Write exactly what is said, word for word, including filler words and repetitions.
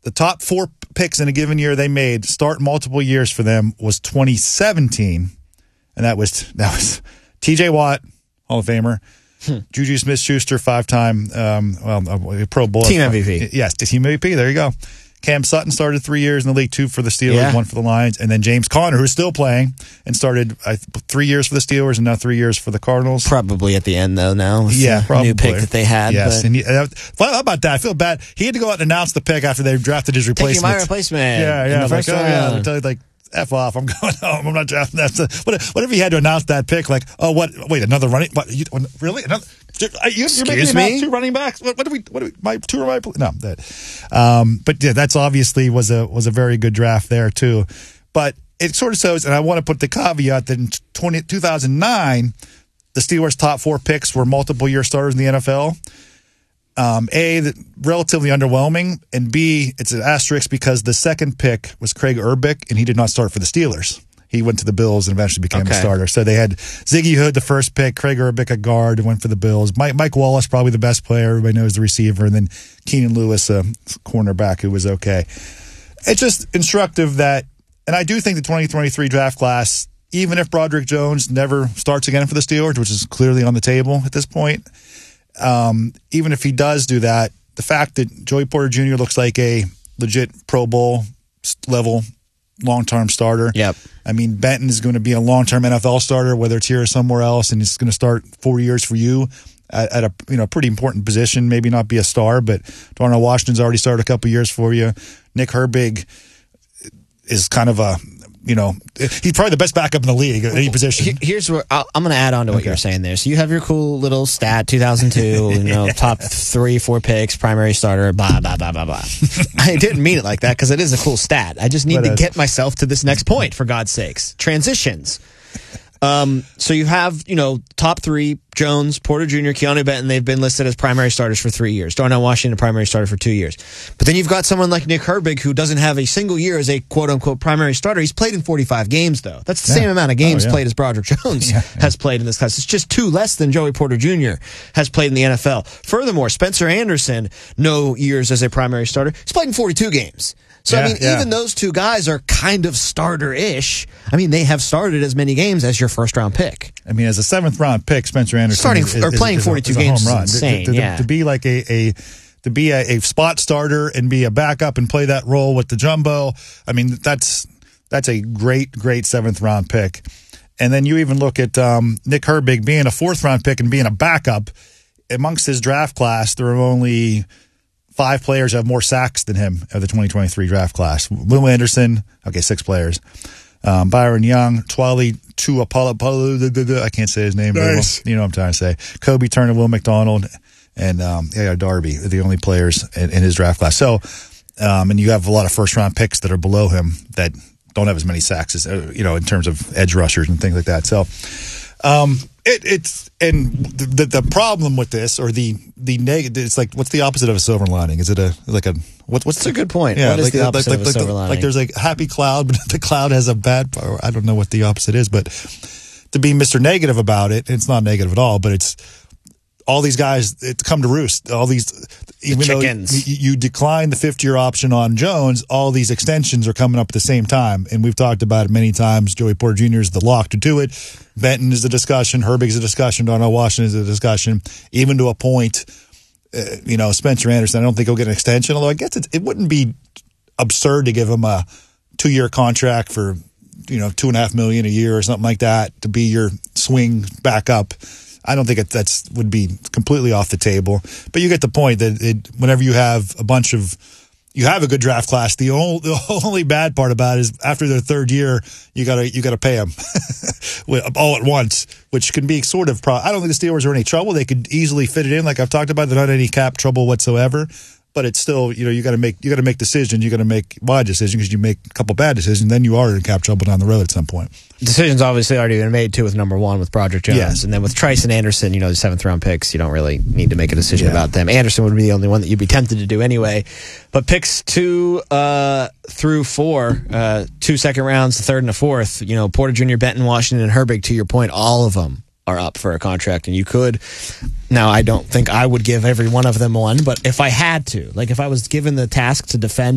the top four picks in a given year they made, start multiple years for them, was twenty seventeen, and that was that was T J Watt, Hall of Famer, hmm. Juju Smith-Schuster, five-time um, well, Pro Bowl. Team M V P. Yes, Team M V P. There you go. Cam Sutton started three years in the league, two for the Steelers, yeah. one for the Lions. And then James Conner, who's still playing, and started uh, three years for the Steelers and now three years for the Cardinals. Probably at the end, though, now. Yeah, probably. New pick that they had. Yes. But... And he, uh, well, how about that? I feel bad. He had to go out and announce the pick after they drafted his replacement. Taking my replacement. Yeah, yeah. In the first like, round. oh, yeah. Tell you, like, F off. I'm going home. I'm not drafting that. What, what if he had to announce that pick? Like, oh, what? Wait, another running? What? You, really? Another? You, you're making me two running backs. What, what do we? What do we? My two of my no. That, um, but yeah, that's obviously was a was a very good draft there too. But it sort of shows, and I want to put the caveat that in twenty, two thousand nine, the Steelers' top four picks were multiple year starters in the N F L. Um, A, that relatively underwhelming, and B, it's an asterisk because the second pick was Craig Urbick, and he did not start for the Steelers. He went to the Bills and eventually became okay. a starter. So they had Ziggy Hood, the first pick, Craig Urbick, a guard, went for the Bills. Mike, Mike Wallace, probably the best player. Everybody knows the receiver. And then Keenan Lewis, a cornerback who was okay. It's just instructive that, and I do think the twenty twenty-three draft class, even if Broderick Jones never starts again for the Steelers, which is clearly on the table at this point, um, even if he does do that, the fact that Joey Porter Junior looks like a legit Pro Bowl level long-term starter. Yep. I mean, Benton is going to be a long-term N F L starter, whether it's here or somewhere else, and he's going to start four years for you at, at a you know pretty important position. Maybe not be a star, but Darnell Washington's already started a couple years for you. Nick Herbig is kind of a you know he's probably the best backup in the league at any position. Here's where I'll, I'm going to add on to what okay. you're saying there. So you have your cool little stat, two thousand two, you know, top three, four picks, primary starter, blah blah blah blah blah. I didn't mean it like that because it is a cool stat. I just need but, uh, to get myself to this next point, for God's sakes. Transitions. Um, so you have, you know, top three, Jones, Porter Junior, Keanu Benton, they've been listed as primary starters for three years. Darnell Washington, primary starter for two years. But then you've got someone like Nick Herbig, who doesn't have a single year as a quote-unquote primary starter. He's played in forty-five games, though. That's the yeah. same amount of games oh, yeah. played as Broderick Jones yeah, yeah. has played in this class. It's just two less than Joey Porter Junior has played in the N F L. Furthermore, Spencer Anderson, no years as a primary starter. He's played in forty-two games. So, yeah, I mean, yeah. even those two guys are kind of starter-ish. I mean, they have started as many games as your first-round pick. I mean, as a seventh-round pick, Spencer Anderson starting is, is, or playing is, forty-two is a, games is a home run. Is insane, to, to, yeah. to be like a, a to be a, a spot starter and be a backup and play that role with the jumbo. I mean, that's that's a great, great seventh-round pick. And then you even look at um, Nick Herbig being a fourth-round pick and being a backup. Amongst his draft class, there are only five players who have more sacks than him of the twenty twenty-three draft class. Will Anderson, okay, six players. Um, Byron Young, Twali Tuapolo, I can't say his name. Nice. Well, you know what I'm trying to say. Kobe Turner, Will McDonald, and um, yeah, Darby are the only players in, in his draft class. So, um, and you have a lot of first-round picks that are below him that don't have as many sacks as, uh, you know, in terms of edge rushers and things like that. So, um, it, it's, and the, the the problem with this, or the, the negative, it's like, what's the opposite of a silver lining? Is it a, like a, what, what's That's the, a good point. Yeah, what is like, the opposite like, of like, a silver like, lining? Like there's a happy cloud, but the cloud has a bad, or I don't know what the opposite is, but to be Mister Negative about it, it's not negative at all, but it's, all these guys, it's come to roost. All these, even chickens. though you, you decline the fifth year option on Jones, all these extensions are coming up at the same time. And we've talked about it many times. Joey Porter Junior is the lock to do it. Benton is a discussion. Herbig is a discussion. Darnell Washington is a discussion. Even to a point, uh, you know, Spencer Anderson, I don't think he'll get an extension. Although I guess it, it wouldn't be absurd to give him a two year contract for, you know, two and a half million a year or something like that to be your swing backup. I don't think it that's would be completely off the table, but you get the point that it, whenever you have a bunch of, you have a good draft class. The only the only bad part about it is after their third year, you gotta you gotta pay them all at once, which can be sort of. Pro- I don't think the Steelers are in any trouble. They could easily fit it in, like I've talked about. They're not in any cap trouble whatsoever. But it's still, you know, you got to make you got to make decisions. You got to make wide decisions because you make a couple bad decisions, then you are in cap trouble down the road at some point. Decisions obviously already been made too with number one with Broderick Jones, yeah. and then with Trice and Anderson, you know, the seventh round picks. You don't really need to make a decision yeah. about them. Anderson would be the only one that you'd be tempted to do anyway. But picks two uh, through four, uh, two second rounds, the third and the fourth. You know, Porter Junior, Benton, Washington, and Herbig. To your point, all of them are up for a contract, and you could. Now, I don't think I would give every one of them one, but if I had to, like if I was given the task to defend